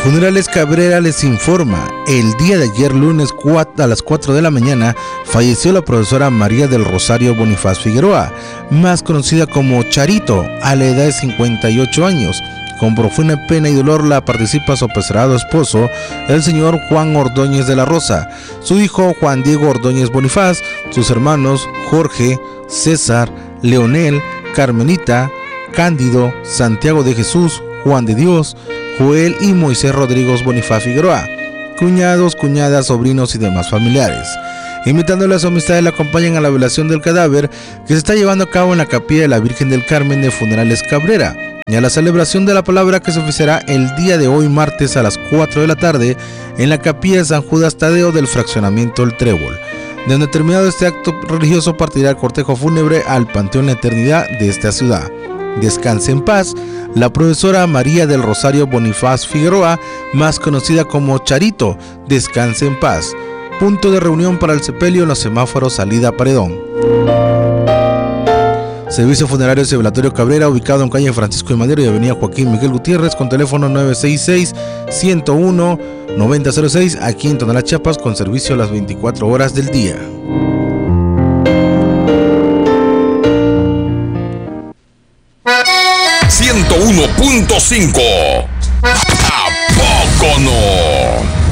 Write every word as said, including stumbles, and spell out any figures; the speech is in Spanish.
Funerales Cabrera les informa, el día de ayer lunes a las cuatro de la mañana falleció la profesora María del Rosario Bonifaz Figueroa, más conocida como Charito, a la edad de cincuenta y ocho años. Con profunda pena y dolor la participa su apresurado esposo, el señor Juan Ordóñez de la Rosa, su hijo Juan Diego Ordóñez Bonifaz, sus hermanos Jorge, César, Leonel, Carmenita, Cándido, Santiago de Jesús, Juan de Dios, Joel y Moisés Rodríguez Bonifaz Figueroa, cuñados, cuñadas, sobrinos y demás familiares. Invitándoles a su amistad, le acompañan a la velación del cadáver que se está llevando a cabo en la capilla de la Virgen del Carmen de Funerales Cabrera y a la celebración de la palabra que se oficiará el día de hoy martes a las cuatro de la tarde en la capilla de San Judas Tadeo del fraccionamiento El Trébol. De donde terminado este acto religioso partirá el cortejo fúnebre al Panteón La Eternidad de esta ciudad. Descanse en paz la profesora María del Rosario Bonifaz Figueroa, más conocida como Charito. Descanse en paz. Punto de reunión para el sepelio en los semáforos salida Paredón. Servicio funerario y velatorio Cabrera, ubicado en calle Francisco de Madero y avenida Joaquín Miguel Gutiérrez, con teléfono nueve seis seis, uno cero uno, nueve cero cero seis, aquí en Tonalá, Chiapas, con servicio a las veinticuatro horas del día. ciento uno punto cinco. ¿A poco no?